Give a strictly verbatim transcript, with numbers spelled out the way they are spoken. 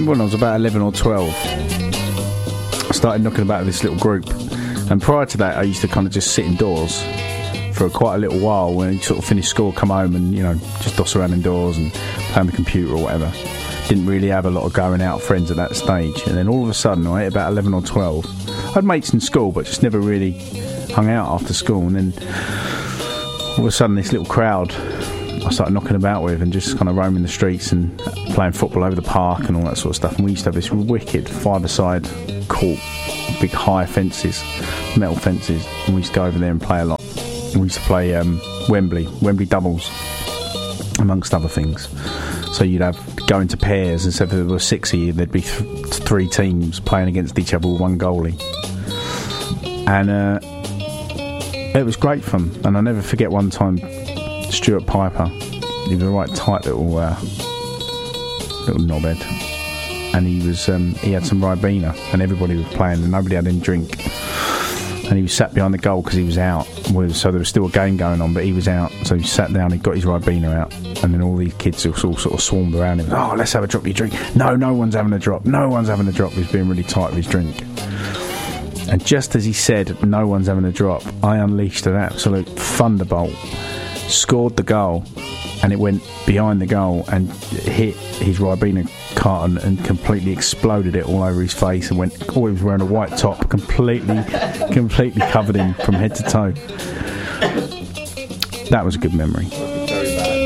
remember when I was about eleven or twelve, I started knocking about with this little group. And prior to that, I used to kind of just sit indoors for quite a little while. When you sort of finished school, come home and, you know, just doss around indoors and play on the computer or whatever. Didn't really have a lot of going out friends at that stage. And then all of a sudden, right, about eleven or twelve, I had mates in school, but just never really hung out after school. And then all of a sudden, this little crowd I started knocking about with and just kind of roaming the streets and playing football over the park and all that sort of stuff. And we used to have this wicked five-a-side court, big high fences, metal fences, and we used to go over there and play a lot. And we used to play um, Wembley, Wembley doubles, amongst other things. So you'd have go into pairs, and so if there were six of you, there'd be th- three teams playing against each other with one goalie. And uh, it was great fun. And I'll never forget one time, Stuart Piper, he was a right tight little uh, little knobhead, and he was um, he had some Ribena, and everybody was playing and nobody had any drink, and he was sat behind the goal because he was out, so there was still a game going on but he was out, so he sat down, he got his Ribena out, and then all these kids all, all sort of swarmed around him. Oh, let's have a drop of your drink. No, no one's having a drop, no one's having a drop. He was being really tight with his drink. And just as he said, no one's having a drop, I unleashed an absolute thunderbolt, scored the goal, and it went behind the goal and hit his Ribena carton and completely exploded it all over his face, and went, oh, he was wearing a white top, completely completely covered him from head to toe. That was a good memory.